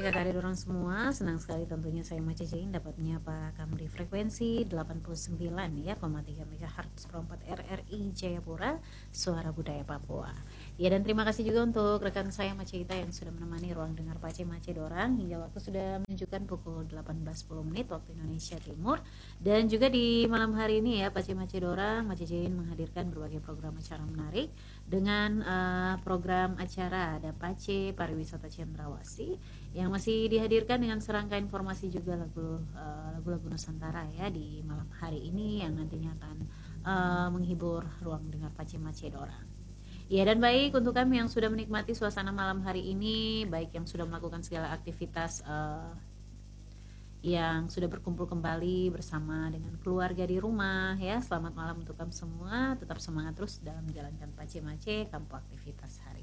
kakak dari orang semua, senang sekali tentunya saya Mace Jain dapat menyapa kamu di frekuensi 89,3 MHz Perempat RRI Jayapura, Suara Budaya Papua. Ya, dan terima kasih juga untuk rekan saya Macita yang sudah menemani ruang dengar Pace Mace Dorang hingga waktu sudah menunjukkan pukul 18.10 menit waktu Indonesia Timur. Dan juga di malam hari ini ya Pace Mace Dorang, Mace Jain menghadirkan berbagai program acara menarik dengan program acara ada Pace Pariwisata Cendrawasih yang masih dihadirkan dengan serangkaian informasi juga lagu-lagu Nusantara ya di malam hari ini yang nantinya akan menghibur ruang dengar Pace Mace Dorang. Ya, dan baik untuk kami yang sudah menikmati suasana malam hari ini, baik yang sudah melakukan segala aktivitas yang sudah berkumpul kembali bersama dengan keluarga di rumah ya. Selamat malam untuk kamu semua, tetap semangat terus dalam menjalankan Pace Mace, kampu aktivitas hari.